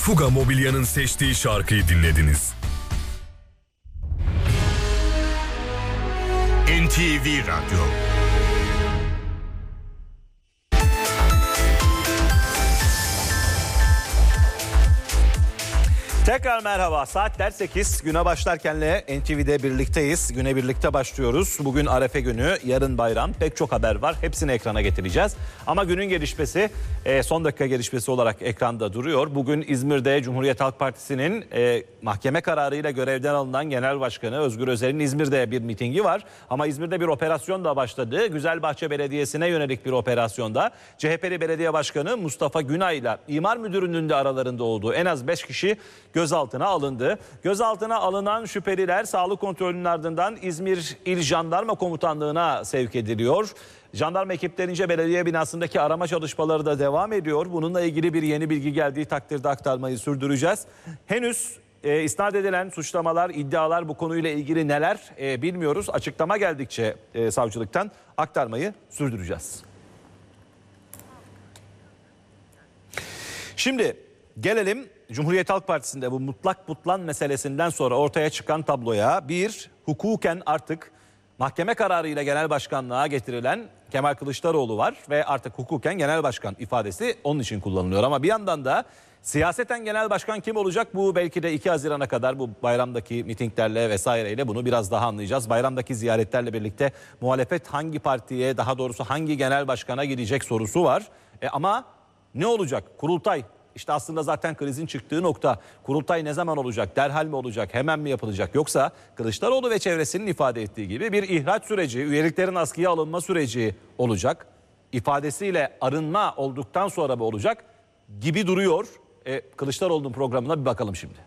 Fuga Mobilya'nın seçtiği şarkıyı dinlediniz. NTV Radyo. Tekrar merhaba. Saatler 8. Güne başlarken NTV'de birlikteyiz. Güne birlikte başlıyoruz. Bugün Arefe günü, yarın bayram. Pek çok haber var. Hepsini ekrana getireceğiz. Ama günün gelişmesi son dakika gelişmesi olarak ekranda duruyor. Bugün İzmir'de Cumhuriyet Halk Partisi'nin mahkeme kararıyla görevden alınan Genel Başkanı Özgür Özel'in İzmir'de bir mitingi var. Ama İzmir'de bir operasyon da başladı. Güzelbahçe Belediyesi'ne yönelik bir operasyonda CHP'li Belediye Başkanı Mustafa Günay ile İmar Müdürlüğü'nün de aralarında olduğu en az 5 kişi gözaltına alındı. Gözaltına alınan şüpheliler sağlık kontrolünün ardından İzmir İl Jandarma Komutanlığı'na sevk ediliyor. Jandarma ekiplerince belediye binasındaki arama çalışmaları da devam ediyor. Bununla ilgili bir yeni bilgi geldiği takdirde aktarmayı sürdüreceğiz. Henüz isnat edilen suçlamalar, iddialar bu konuyla ilgili neler bilmiyoruz. Açıklama geldikçe savcılıktan aktarmayı sürdüreceğiz. Şimdi gelelim Cumhuriyet Halk Partisi'nde bu mutlak butlan meselesinden sonra ortaya çıkan tabloya. Bir, hukuken artık mahkeme kararıyla genel başkanlığa getirilen Kemal Kılıçdaroğlu var ve artık hukuken genel başkan ifadesi onun için kullanılıyor. Ama bir yandan da siyaseten genel başkan kim olacak? Bu belki de 2 Haziran'a kadar bu bayramdaki mitinglerle vesaireyle bunu biraz daha anlayacağız. Bayramdaki ziyaretlerle birlikte muhalefet hangi partiye, daha doğrusu hangi genel başkana gidecek sorusu var. Ama ne olacak? Kurultay. İşte aslında zaten krizin çıktığı nokta. Kurultay ne zaman olacak? Derhal mi olacak? Hemen mi yapılacak? Yoksa Kılıçdaroğlu ve çevresinin ifade ettiği gibi bir ihraç süreci, üyeliklerin askıya alınma süreci olacak. İfadesiyle arınma olduktan sonra mı olacak gibi duruyor. Kılıçdaroğlu'nun programına bir bakalım şimdi.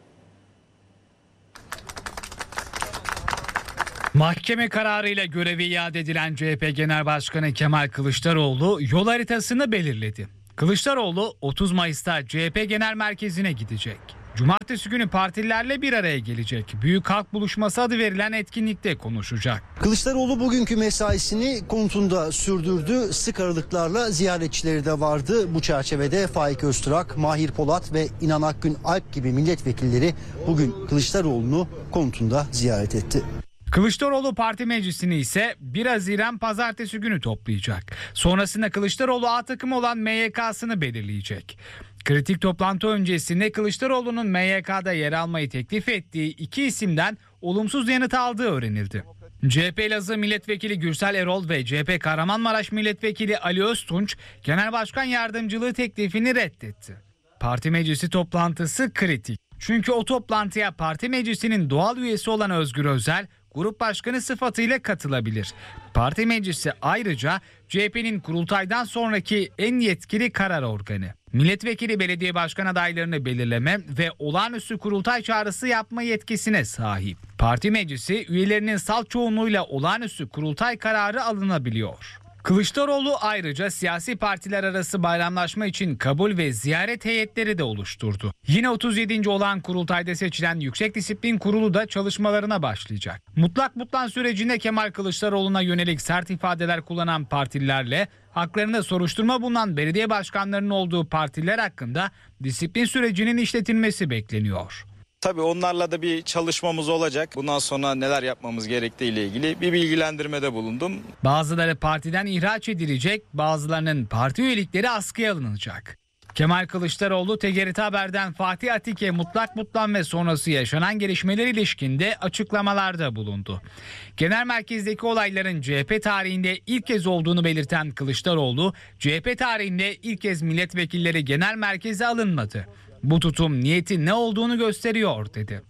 Mahkeme kararıyla görevi iade edilen CHP Genel Başkanı Kemal Kılıçdaroğlu yol haritasını belirledi. Kılıçdaroğlu 30 Mayıs'ta CHP Genel Merkezi'ne gidecek. Cumartesi günü partililerle bir araya gelecek. Büyük Halk Buluşması adı verilen etkinlikte konuşacak. Kılıçdaroğlu bugünkü mesaisini konutunda sürdürdü. Sık aralıklarla ziyaretçileri de vardı. Bu çerçevede Faik Öztürk, Mahir Polat ve İnan Akgün Alp gibi milletvekilleri bugün Kılıçdaroğlu'nu konutunda ziyaret etti. Kılıçdaroğlu parti meclisini ise 1 Haziran pazartesi günü toplayacak. Sonrasında Kılıçdaroğlu A takımı olan MYK'sını belirleyecek. Kritik toplantı öncesinde Kılıçdaroğlu'nun MYK'da yer almayı teklif ettiği 2 isimden olumsuz yanıt aldığı öğrenildi. CHP Elazığ Milletvekili Gürsel Erol ve CHP Kahramanmaraş Milletvekili Ali Öztunç Genel Başkan Yardımcılığı teklifini reddetti. Parti meclisi toplantısı kritik. Çünkü o toplantıya parti meclisinin doğal üyesi olan Özgür Özel grup başkanı sıfatıyla katılabilir. Parti meclisi ayrıca CHP'nin kurultaydan sonraki en yetkili karar organı. Milletvekili belediye başkan adaylarını belirleme ve olağanüstü kurultay çağrısı yapma yetkisine sahip. Parti meclisi üyelerinin salt çoğunluğuyla olağanüstü kurultay kararı alınabiliyor. Kılıçdaroğlu ayrıca siyasi partiler arası bayramlaşma için kabul ve ziyaret heyetleri de oluşturdu. Yine 37. olan kurultayda seçilen Yüksek Disiplin Kurulu da çalışmalarına başlayacak. Mutlak butlan sürecinde Kemal Kılıçdaroğlu'na yönelik sert ifadeler kullanan partililerle haklarında soruşturma bulunan belediye başkanlarının olduğu partiler hakkında disiplin sürecinin işletilmesi bekleniyor. Tabii onlarla da bir çalışmamız olacak. Bundan sonra neler yapmamız gerektiği ile ilgili bir bilgilendirmede bulundum. Bazıları partiden ihraç edilecek, bazılarının parti üyelikleri askıya alınacak. Kemal Kılıçdaroğlu TGRT Haber'den Fatih Atike mutlak butlan ve sonrası yaşanan gelişmeler ilişkinde açıklamalarda bulundu. Genel merkezdeki olayların CHP tarihinde ilk kez olduğunu belirten Kılıçdaroğlu, CHP tarihinde ilk kez milletvekilleri genel merkeze alınmadı. Bu tutum niyetin ne olduğunu gösteriyor dedi.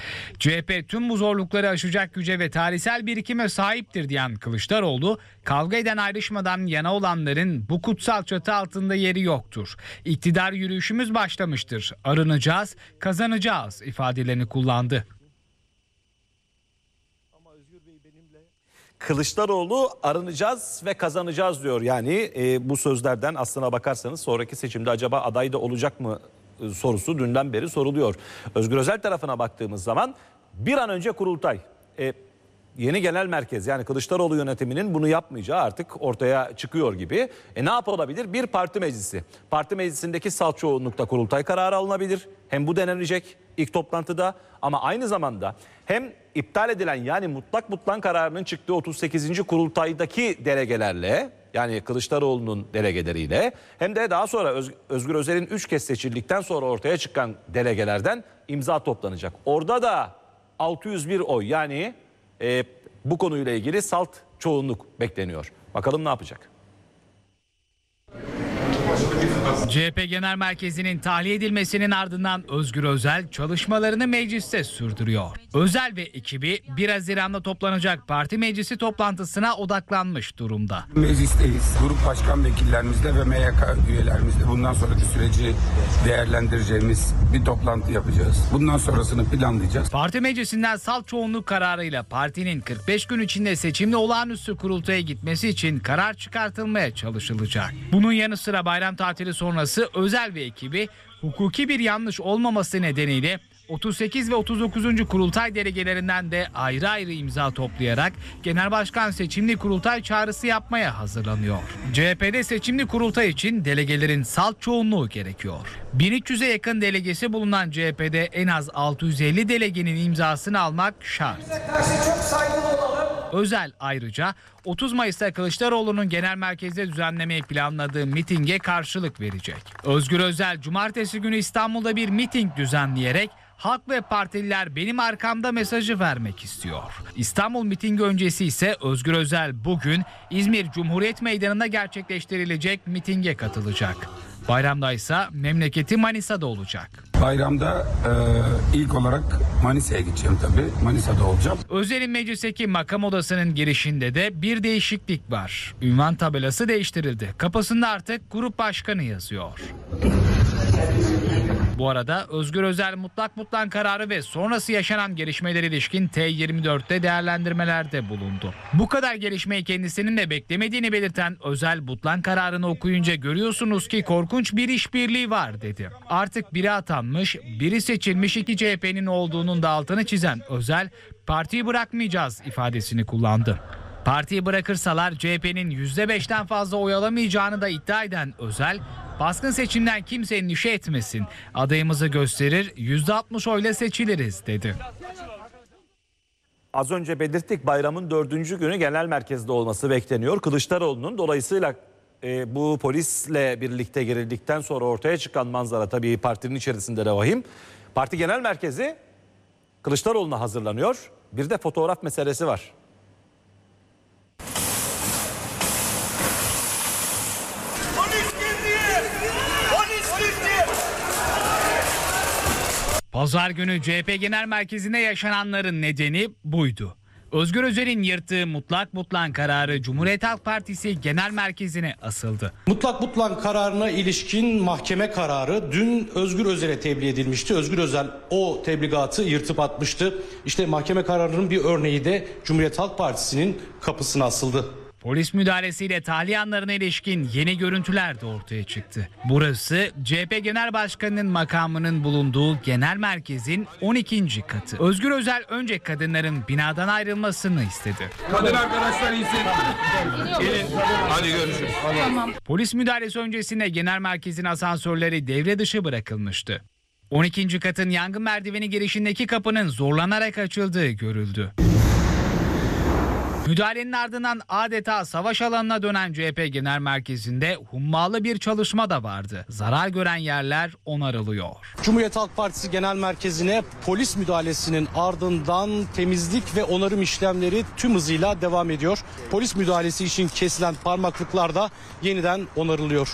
CHP tüm bu zorlukları aşacak güce ve tarihsel birikime sahiptir diyen Kılıçdaroğlu, kavga eden ayrışmadan yana olanların bu kutsal çatı altında yeri yoktur. İktidar yürüyüşümüz başlamıştır. Arınacağız, kazanacağız ifadelerini kullandı. Kılıçdaroğlu arınacağız ve kazanacağız diyor. Yani bu sözlerden aslına bakarsanız sonraki seçimde acaba aday da olacak mı sorusu dünden beri soruluyor. Özgür Özel tarafına baktığımız zaman bir an önce kurultay. yeni genel merkez yani Kılıçdaroğlu yönetiminin bunu yapmayacağı artık ortaya çıkıyor gibi. Ne yapılabilir? Bir parti meclisi. Parti meclisindeki salt çoğunlukta kurultay kararı alınabilir. Hem bu denenecek ilk toplantıda ama aynı zamanda hem iptal edilen yani mutlak kararının çıktığı 38. kurultaydaki delegelerle yani Kılıçdaroğlu'nun delegeleriyle hem de daha sonra Özgür Özel'in 3 kez seçildikten sonra ortaya çıkan delegelerden imza toplanacak. Orada da 601 oy yani bu konuyla ilgili salt çoğunluk bekleniyor. Bakalım ne yapacak? CHP Genel Merkezi'nin tahliye edilmesinin ardından Özgür Özel çalışmalarını mecliste sürdürüyor. Özel ve ekibi 1 Haziran'da toplanacak parti meclisi toplantısına odaklanmış durumda. Meclisteyiz. Grup başkan vekillerimizle ve MYK üyelerimizle bundan sonraki süreci değerlendireceğimiz bir toplantı yapacağız. Bundan sonrasını planlayacağız. Parti meclisinden salt çoğunluk kararıyla partinin 45 gün içinde seçimli olağanüstü kurultaya gitmesi için karar çıkartılmaya çalışılacak. Bunun yanı sıra bayram tatili sonrası Özel ve ekibi hukuki bir yanlış olmaması nedeniyle 38 ve 39. kurultay delegelerinden de ayrı ayrı imza toplayarak genel başkan seçimli kurultay çağrısı yapmaya hazırlanıyor. CHP'de seçimli kurultay için delegelerin salt çoğunluğu gerekiyor. 1300'e yakın delegesi bulunan CHP'de en az 650 delegenin imzasını almak şart. Özel ayrıca 30 Mayıs'ta Kılıçdaroğlu'nun genel merkezde düzenlemeyi planladığı mitinge karşılık verecek. Özgür Özel cumartesi günü İstanbul'da bir miting düzenleyerek halk ve partililer benim arkamda mesajı vermek istiyor. İstanbul mitingi öncesi ise Özgür Özel bugün İzmir Cumhuriyet Meydanı'nda gerçekleştirilecek mitinge katılacak. Bayramda ise memleketi Manisa'da olacak. Bayramda ilk olarak Manisa'ya gideceğim tabii. Manisa'da olacağım. Özel'in meclisteki makam odasının girişinde de bir değişiklik var. Ünvan tabelası değiştirildi. Kapısında artık grup başkanı yazıyor. Bu arada Özgür Özel mutlak kararı ve sonrası yaşanan gelişmelere ilişkin T24'te değerlendirmelerde bulundu. Bu kadar gelişmeyi kendisinin de beklemediğini belirten Özel mutlak kararını okuyunca görüyorsunuz ki korkunç bir işbirliği var dedi. Artık biri atanmış, biri seçilmiş iki CHP'nin olduğunun da altını çizen Özel, partiyi bırakmayacağız ifadesini kullandı. Partiyi bırakırsalar CHP'nin %5'ten fazla oy alamayacağını da iddia eden Özel, baskın seçimden kimse endişe etmesin, adayımızı gösterir %60 oyla seçiliriz dedi. Az önce belirttik bayramın 4. günü genel merkezde olması bekleniyor. Kılıçdaroğlu'nun dolayısıyla bu polisle birlikte gerildikten sonra ortaya çıkan manzara tabii partinin içerisinde de vahim. Parti genel merkezi Kılıçdaroğlu'na hazırlanıyor. Bir de fotoğraf meselesi var. Pazar günü CHP Genel Merkezi'nde yaşananların nedeni buydu. Özgür Özel'in yırttığı mutlak kararı Cumhuriyet Halk Partisi Genel Merkezi'ne asıldı. Mutlak kararına ilişkin mahkeme kararı dün Özgür Özel'e tebliğ edilmişti. Özgür Özel o tebligatı yırtıp atmıştı. İşte mahkeme kararının bir örneği de Cumhuriyet Halk Partisi'nin kapısına asıldı. Polis müdahalesiyle tahliye anlarına ilişkin yeni görüntüler de ortaya çıktı. Burası CHP Genel Başkanı'nın makamının bulunduğu genel merkezin 12. katı. Özgür Özel önce kadınların binadan ayrılmasını istedi. Kadın arkadaşlar iyi Gelin. Hadi görüşürüz. Tamam. Polis müdahalesi öncesinde genel merkezin asansörleri devre dışı bırakılmıştı. 12. katın yangın merdiveni girişindeki kapının zorlanarak açıldığı görüldü. Müdahalenin ardından adeta savaş alanına dönen CHP Genel Merkezi'nde hummalı bir çalışma da vardı. Zarar gören yerler onarılıyor. Cumhuriyet Halk Partisi Genel Merkezi'ne polis müdahalesinin ardından temizlik ve onarım işlemleri tüm hızıyla devam ediyor. Polis müdahalesi için kesilen parmaklıklar da yeniden onarılıyor.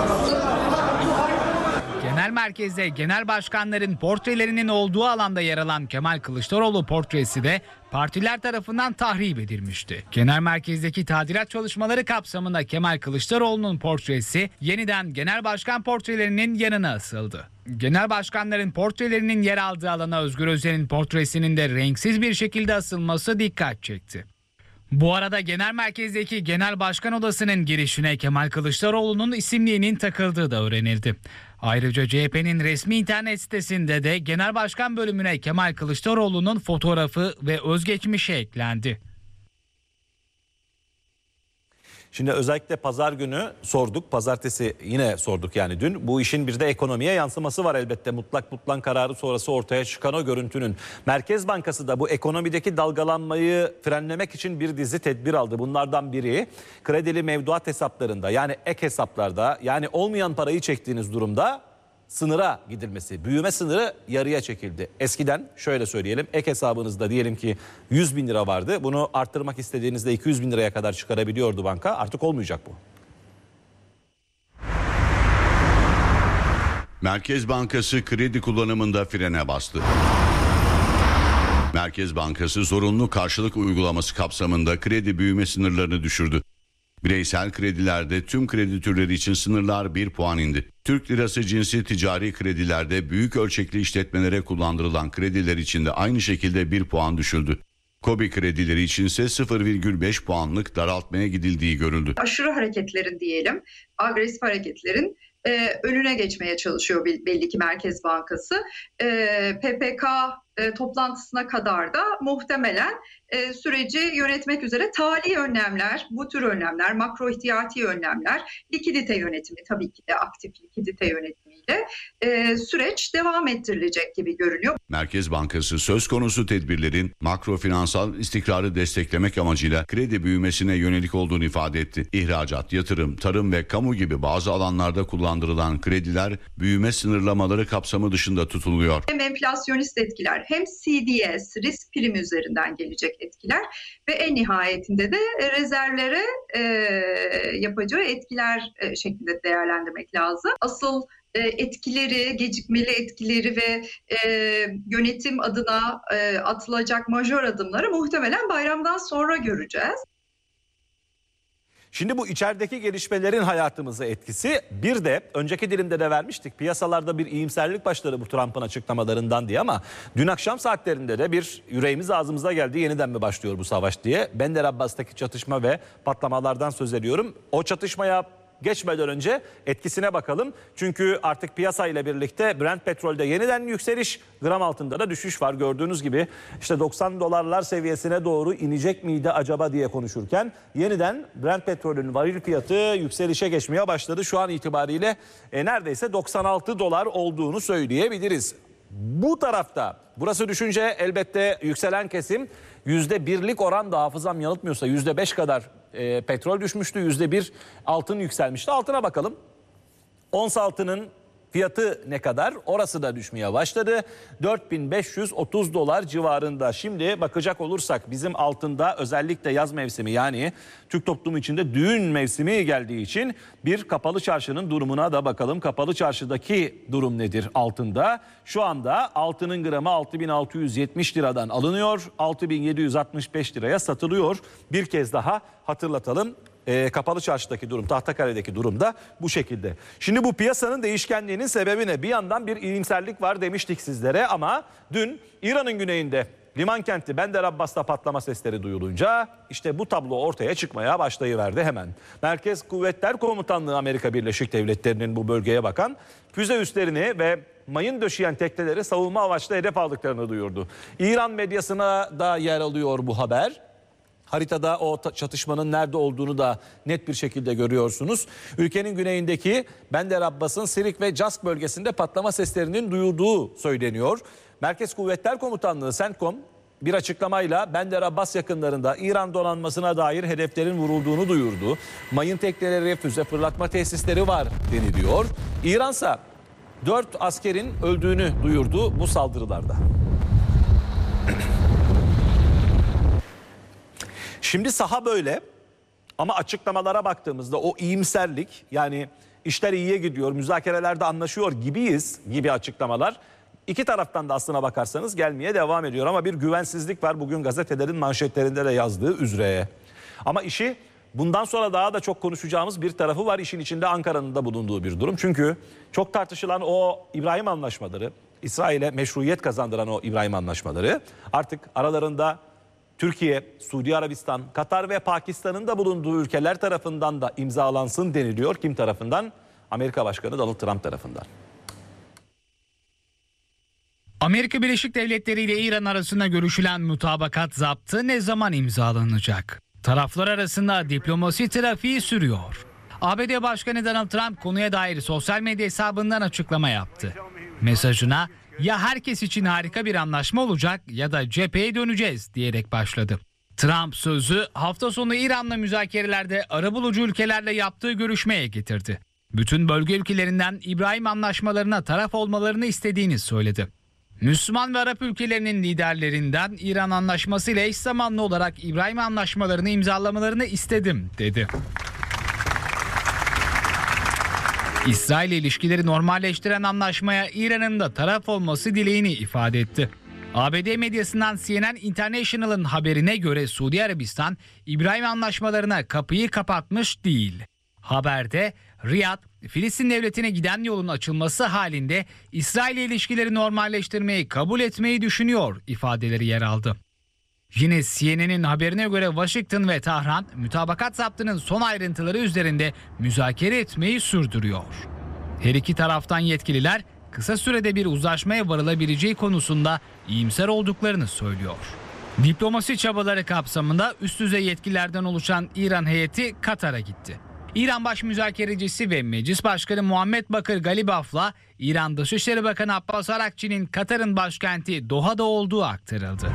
Genel merkezde genel başkanların portrelerinin olduğu alanda yer alan Kemal Kılıçdaroğlu portresi de partiler tarafından tahrip edilmişti. Genel merkezdeki tadilat çalışmaları kapsamında Kemal Kılıçdaroğlu'nun portresi yeniden genel başkan portrelerinin yanına asıldı. Genel başkanların portrelerinin yer aldığı alana Özgür Özel'in portresinin de renksiz bir şekilde asılması dikkat çekti. Bu arada genel merkezdeki genel başkan odasının girişine Kemal Kılıçdaroğlu'nun isimliğinin takıldığı da öğrenildi. Ayrıca CHP'nin resmi internet sitesinde de genel başkan bölümüne Kemal Kılıçdaroğlu'nun fotoğrafı ve özgeçmişi eklendi. Şimdi özellikle pazar günü sorduk, pazartesi yine sorduk yani dün. Bu işin bir de ekonomiye yansıması var elbette. Mutlak kararı sonrası ortaya çıkan o görüntünün. Merkez Bankası da bu ekonomideki dalgalanmayı frenlemek için bir dizi tedbir aldı. Bunlardan biri kredili mevduat hesaplarında, yani ek hesaplarda, yani olmayan parayı çektiğiniz durumda sınıra gidilmesi. Büyüme sınırı yarıya çekildi. Eskiden şöyle söyleyelim, ek hesabınızda diyelim ki 100 bin lira vardı. Bunu arttırmak istediğinizde 200 bin liraya kadar çıkarabiliyordu banka. Artık olmayacak bu. Merkez Bankası kredi kullanımında frene bastı. Merkez Bankası zorunlu karşılık uygulaması kapsamında kredi büyüme sınırlarını düşürdü. Bireysel kredilerde tüm kredi türleri için sınırlar 1 puan indi. Türk lirası cinsi ticari kredilerde büyük ölçekli işletmelere kullandırılan krediler için de aynı şekilde 1 puan düşüldü. KOBİ kredileri içinse 0,5 puanlık daraltmaya gidildiği görüldü. Aşırı hareketlerin diyelim, agresif hareketlerin önüne geçmeye çalışıyor belli ki Merkez Bankası. PPK toplantısına kadar da muhtemelen süreci yönetmek üzere tali önlemler, bu tür önlemler, makro ihtiyati önlemler, likidite yönetimi, tabii ki de aktif likidite yönetimiyle süreç devam ettirilecek gibi görünüyor. Merkez Bankası söz konusu tedbirlerin makro finansal istikrarı desteklemek amacıyla kredi büyümesine yönelik olduğunu ifade etti. İhracat, yatırım, tarım ve kamu gibi bazı alanlarda kullandırılan krediler büyüme sınırlamaları kapsamı dışında tutuluyor. Hem enflasyonist etkiler hem CDS, risk primi üzerinden gelecek etkiler ve en nihayetinde de rezervlere yapacağı etkiler şeklinde değerlendirmek lazım. Asıl etkileri, gecikmeli etkileri ve yönetim adına atılacak majör adımları muhtemelen bayramdan sonra göreceğiz. Şimdi bu içerideki gelişmelerin hayatımıza etkisi, bir de önceki dilimde de vermiştik. Piyasalarda bir iyimserlik başladı bu Trump'ın açıklamalarından diye, ama dün akşam saatlerinde de bir yüreğimiz ağzımıza geldi. Yeniden mi başlıyor bu savaş diye. Bender Abbas'taki çatışma ve patlamalardan söz ediyorum. O çatışmaya geçmeden önce etkisine bakalım. Çünkü artık piyasayla birlikte Brent petrolde yeniden yükseliş, gram altında da düşüş var. Gördüğünüz gibi işte 90 dolarlar seviyesine doğru inecek miydi acaba diye konuşurken yeniden Brent petrolün varil fiyatı yükselişe geçmeye başladı. Şu an itibariyle neredeyse 96 dolar olduğunu söyleyebiliriz. Bu tarafta burası düşünce elbette yükselen kesim %1'lik oran da, hafızam yanıltmıyorsa %5 kadar petrol düşmüştü, %1 altın yükselmişti. Altına bakalım. Ons altının fiyatı ne kadar? Orası da düşmeye başladı. 4530 dolar civarında. Şimdi bakacak olursak bizim altında özellikle yaz mevsimi, yani Türk toplumu içinde düğün mevsimi geldiği için bir kapalı çarşının durumuna da bakalım. Kapalı çarşıdaki durum nedir altında? Şu anda altının gramı 6670 liradan alınıyor. 6765 liraya satılıyor. Bir kez daha hatırlatalım. Kapalı çarşıdaki durum, Tahtakale'deki durum da bu şekilde. Şimdi bu piyasanın değişkenliğinin sebebi ne? Bir yandan bir iyimserlik var demiştik sizlere, ama dün İran'ın güneyinde liman kenti Bender Abbas'ta patlama sesleri duyulunca işte bu tablo ortaya çıkmaya başlayıverdi hemen. Merkez Kuvvetler Komutanlığı, Amerika Birleşik Devletleri'nin bu bölgeye bakan füze üslerini ve mayın döşeyen tekneleri savunma amaçlı hedef aldıklarını duyurdu. İran medyasına da yer alıyor bu haber. Haritada o çatışmanın nerede olduğunu da net bir şekilde görüyorsunuz. Ülkenin güneyindeki Bender Abbas'ın Sirik ve Cask bölgesinde patlama seslerinin duyulduğu söyleniyor. Merkez Kuvvetler Komutanlığı CENTCOM bir açıklamayla Bender Abbas yakınlarında İran donanmasına dair hedeflerin vurulduğunu duyurdu. Mayın tekneleri, füze fırlatma tesisleri var deniliyor. İransa 4 askerin öldüğünü duyurdu bu saldırılarda. Şimdi saha böyle, ama açıklamalara baktığımızda o iyimserlik, yani işler iyiye gidiyor, müzakerelerde anlaşıyor gibiyiz gibi açıklamalar iki taraftan da aslına bakarsanız gelmeye devam ediyor. Ama bir güvensizlik var, bugün gazetelerin manşetlerinde de yazdığı üzere. Ama işi bundan sonra daha da çok konuşacağımız bir tarafı var. İşin içinde Ankara'nın da bulunduğu bir durum. Çünkü çok tartışılan o İbrahim Anlaşmaları, İsrail'e meşruiyet kazandıran o İbrahim Anlaşmaları artık aralarında Türkiye, Suudi Arabistan, Katar ve Pakistan'ın da bulunduğu ülkeler tarafından da imzalansın deniliyor. Kim tarafından? Amerika Başkanı Donald Trump tarafından. Amerika Birleşik Devletleri ile İran arasında görüşülen mutabakat zaptı ne zaman imzalanacak? Taraflar arasında diplomasi trafiği sürüyor. ABD Başkanı Donald Trump konuya dair sosyal medya hesabından açıklama yaptı. Mesajına ya herkes için harika bir anlaşma olacak ya da cepheye döneceğiz diyerek başladı. Trump sözü hafta sonu İran'la müzakerelerde arabulucu ülkelerle yaptığı görüşmeye getirdi. Bütün bölge ülkelerinden İbrahim anlaşmalarına taraf olmalarını istediğini söyledi. Müslüman ve Arap ülkelerinin liderlerinden İran anlaşması ile eş zamanlı olarak İbrahim anlaşmalarını imzalamalarını istedim dedi. İsrail ile ilişkileri normalleştiren anlaşmaya İran'ın da taraf olması dileğini ifade etti. ABD medyasından CNN International'ın haberine göre Suudi Arabistan İbrahim anlaşmalarına kapıyı kapatmış değil. Haberde Riyad, Filistin devletine giden yolun açılması halinde İsrail ile ilişkileri normalleştirmeyi kabul etmeyi düşünüyor ifadeleri yer aldı. Yine CNN'in haberine göre Washington ve Tahran mütabakat zaptının son ayrıntıları üzerinde müzakere etmeyi sürdürüyor. Her iki taraftan yetkililer kısa sürede bir uzlaşmaya varılabileceği konusunda iyimser olduklarını söylüyor. Diplomasi çabaları kapsamında üst düzey yetkililerden oluşan İran heyeti Katar'a gitti. İran baş müzakerecisi ve Meclis Başkanı Muhammed Bakır Galibaf'la İran Dışişleri Bakanı Abbas Arakçı'nın Katar'ın başkenti Doha'da olduğu aktarıldı.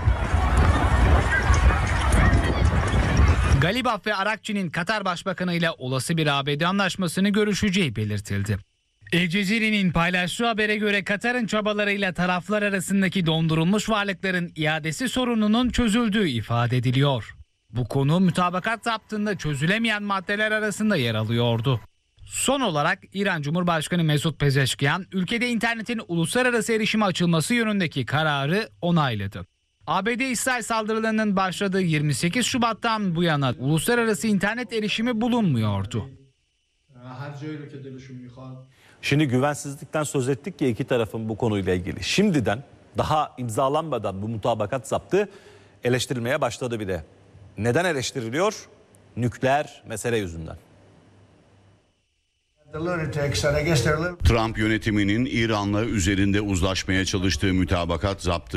Galibaf ve Arakçı'nın Katar Başbakanı ile olası bir ABD anlaşmasını görüşeceği belirtildi. El Cezire'nin paylaştığı habere göre Katar'ın çabalarıyla taraflar arasındaki dondurulmuş varlıkların iadesi sorununun çözüldüğü ifade ediliyor. Bu konu mütabakat zaptında çözülemeyen maddeler arasında yer alıyordu. Son olarak İran Cumhurbaşkanı Mesut Pezeşkiyan ülkede internetin uluslararası erişime açılması yönündeki kararı onayladı. ABD-İsrail saldırılarının başladığı 28 Şubat'tan bu yana uluslararası internet erişimi bulunmuyordu. Şimdi güvensizlikten söz ettik ya iki tarafın bu konuyla ilgili. Şimdiden daha imzalanmadan bu mutabakat zaptı eleştirilmeye başladı bile. Neden eleştiriliyor? Nükleer mesele yüzünden. Trump yönetiminin İran'la üzerinde uzlaşmaya çalıştığı mütabakat zaptı